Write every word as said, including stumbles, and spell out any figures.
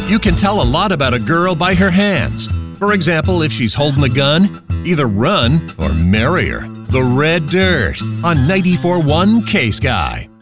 You can tell a lot about a girl by her hands. For example, if she's holding a gun, either run or marry her. The Red Dirt on ninety-four point one K-Sky.